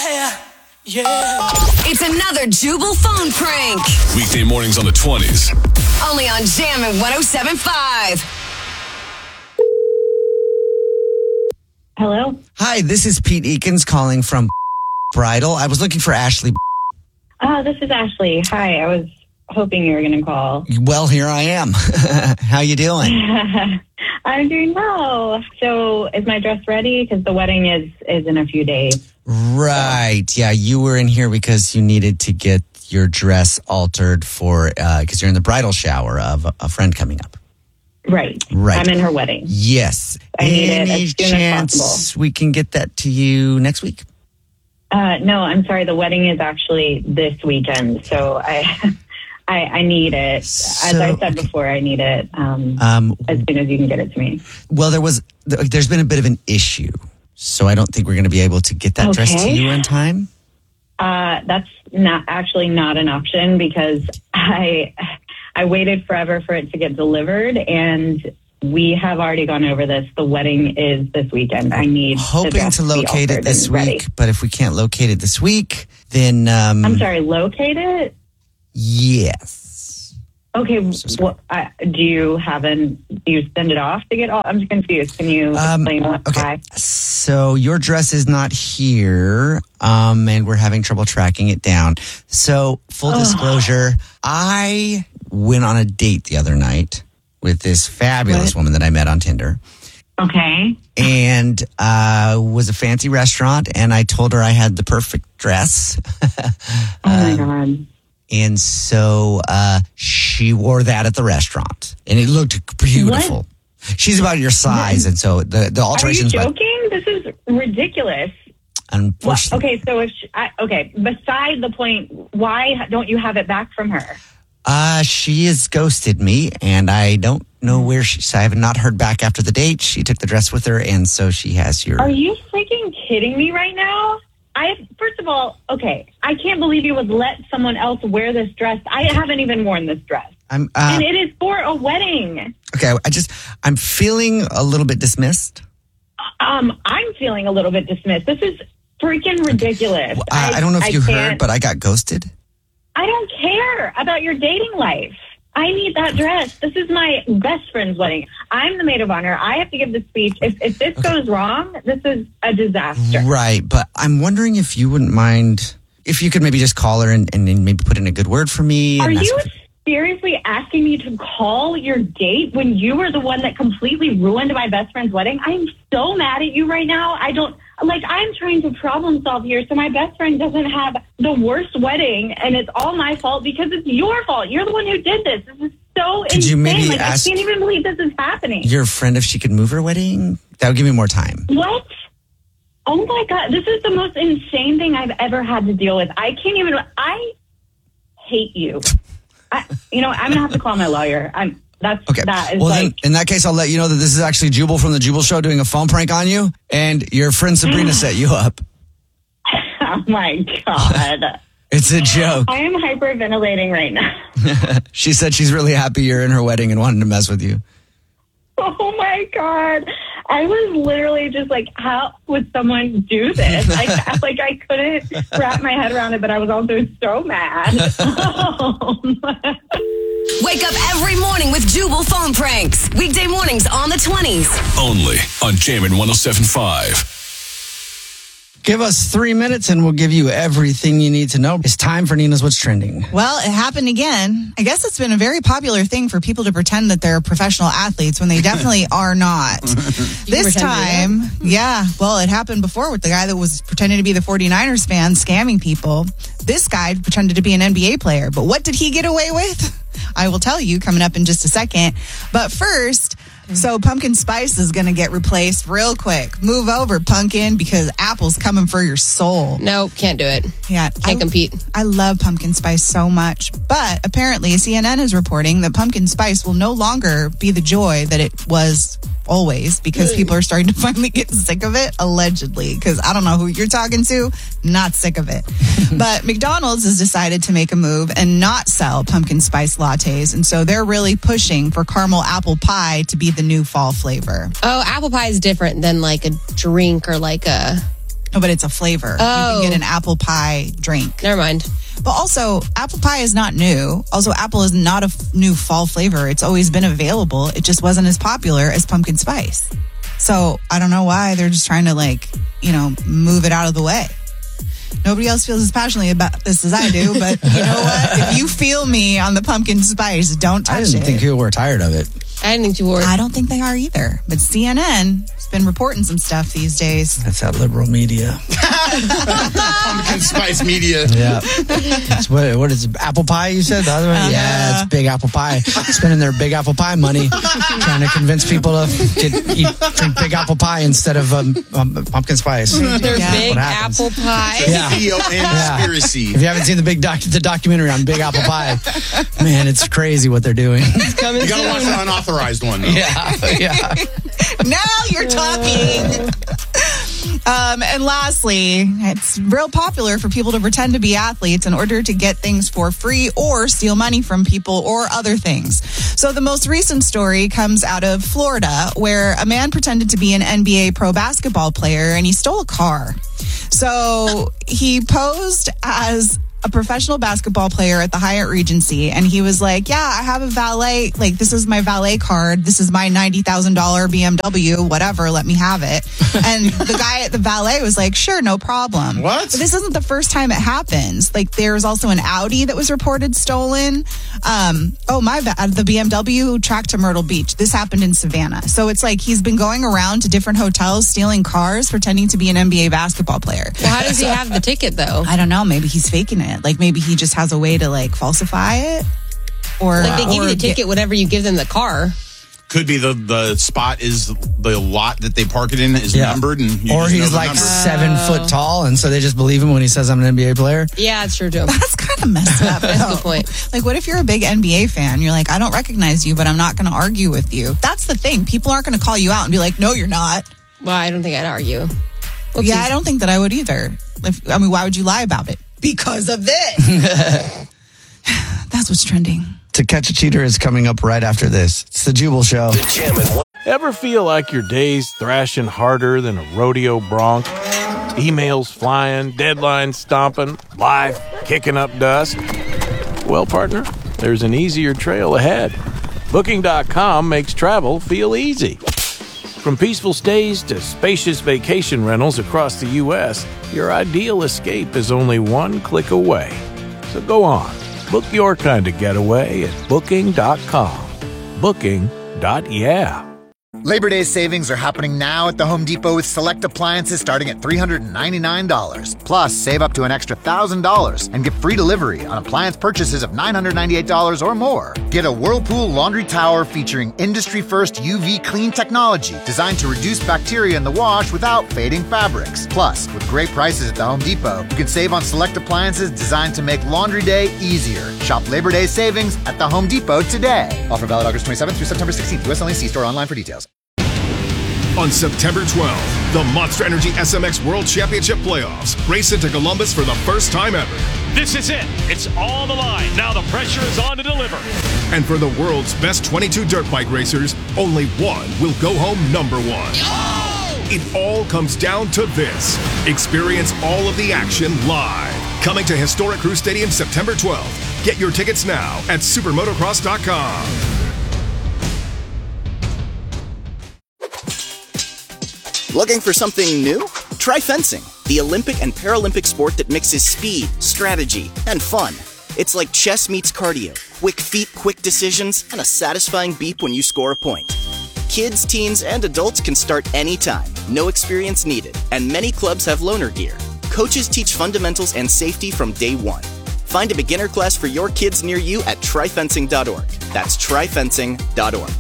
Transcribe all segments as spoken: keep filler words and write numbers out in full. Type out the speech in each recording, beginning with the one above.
Yeah, yeah. It's another Jubal phone prank. Weekday mornings on the twenties. Only on Jammin' one oh seven point five. Hello? Hi, this is Pete Eakins calling from Bridal. I was looking for Ashley. Oh, this is Ashley. Hi, I was hoping you were going to call. Well, here I am. How you doing? I'm doing well. So is my dress ready? Because the wedding is, is in a few days. Right. Yeah, you were in here because you needed to get your dress altered for, uh, because you're in the bridal shower of a, a friend coming up. Right. Right. I'm in her wedding. Yes. I need Any it as soon as chance possible. we can get that to you next week? Uh, no, I'm sorry. The wedding is actually this weekend. So I I, I need it. As So- I said before, I need it um, Um, as soon as you can get it to me. Well, there was, there's been a bit of an issue. So I don't think we're going to be able to get that dress to Okay. you in time. Uh, that's not actually not an option because I I waited forever for it to get delivered, and we have already gone over this. The wedding is this weekend. I need the Hoping dress to be locate it altered this and ready. week, but if we can't locate it this week, then um, I'm sorry, locate it? yes. Okay, So sorry. well, I, do you have an, do you send it off to get all, I'm just confused. Can you Um, explain what, okay, why? so your dress is not here, um, and we're having trouble tracking it down. So, full disclosure, I went on a date the other night with this fabulous What? woman that I met on Tinder. Okay. And uh was a fancy restaurant, and I told her I had the perfect dress. Oh my God. And so uh she wore that at the restaurant, and it looked beautiful. She's about your size, and so the the Are you alterations. but joking? This is ridiculous. Well, unfortunately, okay, so if she, I, okay, beside the point, why don't you have it back from her? uh she has ghosted me, and I don't know where she. So I have not heard back after the date. She took the dress with her, and so she has your. Are you freaking kidding me right now? I first of all, okay, I can't believe you would let someone else wear this dress. I haven't even worn this dress, I'm uh, and it is for a wedding. okay. I just I'm feeling a little bit dismissed. Um, I'm feeling a little bit dismissed. This is freaking ridiculous. Well, I, I don't know if you heard, can't- but I got ghosted. I don't care about your dating life. I need that dress. This is my best friend's wedding. I'm the maid of honor. I have to give the speech. If, if this goes wrong, this is a disaster. Right, but I'm wondering if you wouldn't mind if you could maybe just call her and, and then maybe put in a good word for me. Are and ask you her- seriously asking me to call your date when you were the one that completely ruined my best friend's wedding? I'm so mad at you right now. I don't, like, I'm trying to problem solve here so my best friend doesn't have the worst wedding, and it's all my fault because it's your fault. You're the one who did this. This is so Could you insane. maybe like, ask I can't even believe this is happening. your friend if she could move her wedding? That would give me more time. What? Oh my God, this is the most insane thing I've ever had to deal with. I can't even, I hate you. I, you know, I'm going to have to call my lawyer. I'm, that's, Okay. that is Well, like, then, in that case, I'll let you know that this is actually Jubal from the Jubal Show doing a phone prank on you, and your friend Sabrina set you up. oh my God. It's a joke. I am hyperventilating right now. She said she's really happy you're in her wedding and wanted to mess with you. Oh my God. I was literally just like, how would someone do this? I, like, I couldn't wrap my head around it, but I was also so mad. Oh my. Wake up every morning with Jubal phone pranks. Weekday mornings on the twenties. Only on Jammin' one oh seven point five. Give us three minutes and we'll give you everything you need to know. It's time for Nina's What's Trending. Well, it happened again. I guess it's been a very popular thing for people to pretend that they're professional athletes when they definitely are not. This time, yeah, well, it happened before with the guy that was pretending to be the 49ers fan scamming people. This guy pretended to be an N B A player. But what did he get away with? I will tell you coming up in just a second. But first, so Pumpkin Spice is going to get replaced real quick. Move over, Pumpkin, because Apple's coming for your soul. Nope, can't do it. Yeah, Can't I, compete. I love pumpkin spice so much, but apparently C N N is reporting that pumpkin spice will no longer be the joy that it was always because people are starting to finally get sick of it, allegedly, because I don't know who you're talking to, not sick of it. But McDonald's has decided to make a move and not sell pumpkin spice lattes, and so they're really pushing for caramel apple pie to be the new fall flavor. Oh, apple pie is different than like a drink or like a No, but it's a flavor. Oh. You can get an apple pie drink. Never mind. But also, apple pie is not new. Also, apple is not a f- new fall flavor. It's always been available. It just wasn't as popular as pumpkin spice. So I don't know why they're just trying to, like, you know, move it out of the way. Nobody else feels as passionately about this as I do, but you know what? If you feel me on the pumpkin spice, don't touch I didn't it. think you were tired of it. I didn't think you were. I don't think they are either. But C N N has been reporting some stuff these days. That's that liberal media. Pumpkin spice media. Yeah. It's what, what is it? Apple pie, you said? The other one? Uh-huh. Yeah, it's big apple pie. Spending their big apple pie money trying to convince people to get, eat, drink big apple pie instead of um, um, pumpkin spice. Their Yeah. big What happens. apple pie. Yeah. C E O and conspiracy. If you haven't seen the big doc, the documentary on Big Apple Pie, man, it's crazy what they're doing. Coming You gotta soon. watch the unauthorized one, though. Yeah, yeah. Now you're talking. Um, and lastly, it's real popular for people to pretend to be athletes in order to get things for free or steal money from people or other things. So the most recent story comes out of Florida, where a man pretended to be an N B A pro basketball player and he stole a car. So he posed as a professional basketball player at the Hyatt Regency, and he was like, yeah, I have a valet, like, this is my valet card, this is my ninety thousand dollars B M W, whatever, let me have it. And the guy at the valet was like, sure, no problem. What? But this isn't the first time it happens. Like, there's also an Audi that was reported stolen. Um, oh, my bad, the B M W tracked to Myrtle Beach. This happened in Savannah. So it's like he's been going around to different hotels, stealing cars, pretending to be an N B A basketball player. Well, how does he have the ticket, though? I don't know. Maybe he's faking it. Like, maybe he just has a way to, like, falsify it. Or Like, they give you or the get- ticket whenever you give them the car. Could be the, the spot is the lot that they park it in is Yeah. numbered, and you Or just know he's the like number. seven foot tall, and so they just believe him when he says I'm an N B A player. Yeah, it's true, too. That's kind of messed up. That's a though. good point. Like, what if you're a big N B A fan? You're like, I don't recognize you, but I'm not going to argue with you. That's the thing. People aren't going to call you out and be like, no, you're not. Well, I don't think I'd argue. Oopsies. Yeah, I don't think that I would either. If, I mean, why would you lie about it? Because of this. That's what's trending. To Catch a Cheater is coming up right after this. It's the Jubal Show. Ever feel like your day's thrashing harder than a rodeo bronc? Emails flying, deadlines stomping, life kicking up dust? Well, partner, there's an easier trail ahead. Booking dot com makes travel feel easy. From peaceful stays to spacious vacation rentals across the U S, your ideal escape is only one click away. So go on, book your kind of getaway at Booking dot com. Booking. Dot yeah. Labor Day savings are happening now at the Home Depot with select appliances starting at three hundred ninety-nine dollars. Plus, save up to an extra one thousand dollars and get free delivery on appliance purchases of nine hundred ninety-eight dollars or more. Get a Whirlpool laundry tower featuring industry-first U V clean technology designed to reduce bacteria in the wash without fading fabrics. Plus, with great prices at the Home Depot, you can save on select appliances designed to make laundry day easier. Shop Labor Day savings at the Home Depot today. Offer valid August twenty-seventh through September sixteenth. U S only. See store online for details. On September twelfth, the Monster Energy S M X World Championship Playoffs race into Columbus for the first time ever. This is it. It's on the line. Now the pressure is on to deliver. And for the world's best twenty-two dirt bike racers, only one will go home number one. Oh! It all comes down to this. Experience all of the action live. Coming to Historic Crew Stadium September twelfth. Get your tickets now at supermotocross dot com. Looking for something new? Try fencing, the Olympic and Paralympic sport that mixes speed, strategy, and fun. It's like chess meets cardio, quick feet, quick decisions, and a satisfying beep when you score a point. Kids, teens, and adults can start anytime, no experience needed, and many clubs have loaner gear. Coaches teach fundamentals and safety from day one. Find a beginner class for your kids near you at try fencing dot org. That's try fencing dot org.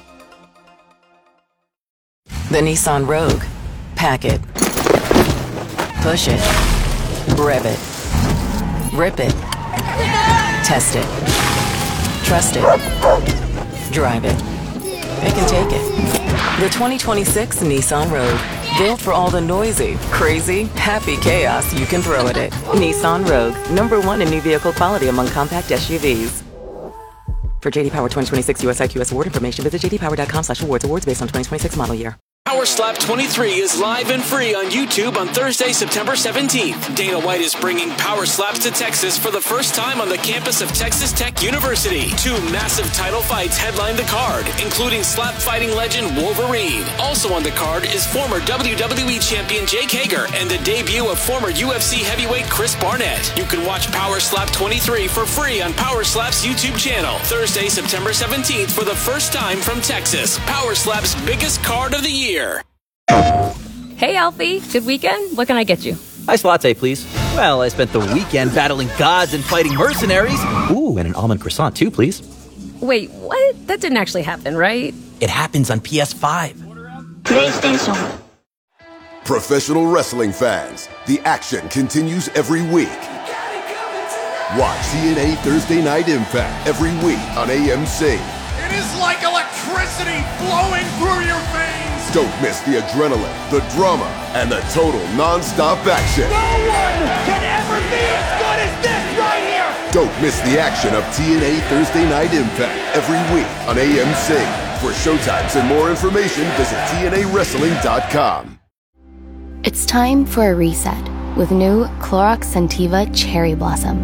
The Nissan Rogue. Pack it. Push it. Rev it. Rip it. Test it. Trust it. Drive it. It can take it. The twenty twenty-six Nissan Rogue. Built for all the noisy, crazy, happy chaos you can throw at it. Nissan Rogue. Number one in new vehicle quality among compact S U Vs. For J D Power twenty twenty-six U S I Q S award information, visit j d power dot com slash awards. Awards based on twenty twenty-six model year. Power Slap twenty-three is live and free on YouTube on Thursday, September seventeenth. Dana White is bringing Power Slaps to Texas for the first time on the campus of Texas Tech University. Two massive title fights headline the card, including slap fighting legend Wolverine. Also on the card is former W W E champion Jake Hager and the debut of former U F C heavyweight Chris Barnett. You can watch Power Slap twenty-three for free on Power Slap's YouTube channel Thursday, September seventeenth for the first time from Texas. Power Slap's biggest card of the year. Hey, Alfie. Good weekend? What can I get you? Iced latte, please. Well, I spent the weekend battling gods and fighting mercenaries. Ooh, and an almond croissant, too, please. Wait, what? That didn't actually happen, right? It happens on P S five. PlayStation. Professional wrestling fans, the action continues every week. Watch T N A Thursday Night Impact every week on A M C. It is like electricity flowing through your veins. Don't miss the adrenaline, the drama, and the total non-stop action. No one can ever be as good as this right here. Don't miss the action of T N A Thursday Night Impact every week on A M C. For showtimes and more information, visit T N A wrestling dot com. It's time for a reset with new Clorox Scentiva Cherry Blossom.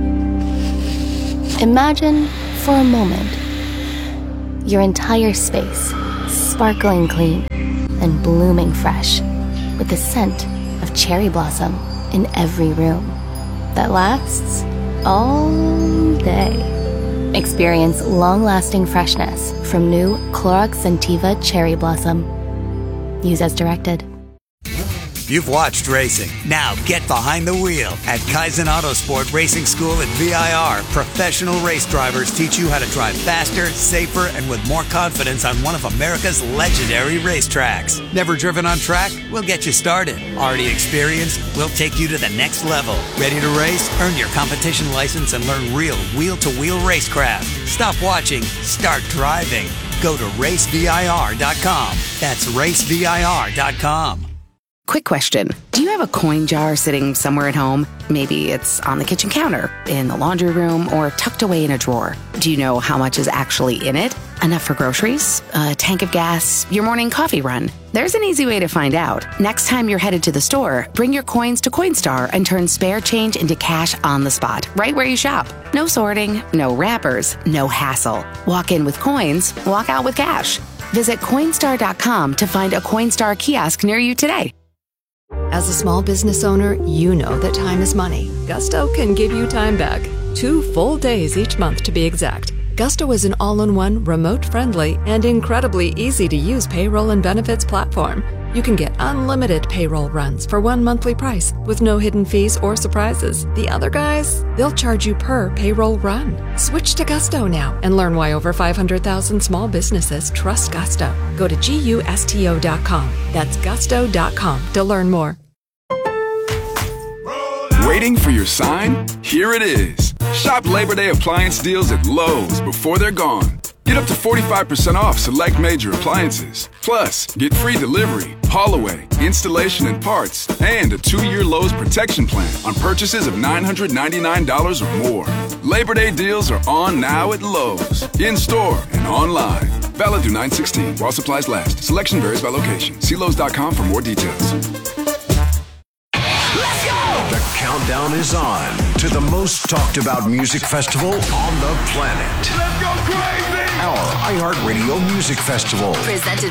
Imagine for a moment your entire space sparkling clean and blooming fresh with the scent of cherry blossom in every room that lasts all day. Experience long-lasting freshness from new Clorox Scentiva Cherry Blossom. Use as directed. You've watched racing. Now get behind the wheel. At Kaizen Autosport Racing School at V I R, professional race drivers teach you how to drive faster, safer, and with more confidence on one of America's legendary racetracks. Never driven on track? We'll get you started. Already experienced? We'll take you to the next level. Ready to race? Earn your competition license and learn real wheel-to-wheel racecraft. Stop watching. Start driving. Go to race V I R dot com. That's race V I R dot com. Quick question. Do you have a coin jar sitting somewhere at home? Maybe it's on the kitchen counter, in the laundry room, or tucked away in a drawer. Do you know how much is actually in it? Enough for groceries? A tank of gas? Your morning coffee run? There's an easy way to find out. Next time you're headed to the store, bring your coins to Coinstar and turn spare change into cash on the spot, right where you shop. No sorting, no wrappers, no hassle. Walk in with coins, walk out with cash. Visit Coinstar dot com to find a Coinstar kiosk near you today. As a small business owner, you know that time is money. Gusto can give you time back. Two full days each month to be exact. Gusto is an all-in-one, remote-friendly, and incredibly easy-to-use payroll and benefits platform. You can get unlimited payroll runs for one monthly price with no hidden fees or surprises. The other guys, they'll charge you per payroll run. Switch to Gusto now and learn why over five hundred thousand small businesses trust Gusto. Go to gusto dot com. That's gusto dot com to learn more. Waiting for your sign? Here it is. Shop Labor Day appliance deals at Lowe's before they're gone. Get up to forty-five percent off select major appliances. Plus, get free delivery, haul away, installation and parts, and a two-year Lowe's protection plan on purchases of nine hundred ninety-nine dollars or more. Labor Day deals are on now at Lowe's, in-store and online. Valid through nine sixteen while supplies last. Selection varies by location. See Lowe's dot com for more details. The countdown is on to the most talked about music festival on the planet. Let's go crazy! Our iHeartRadio Music Festival. Presented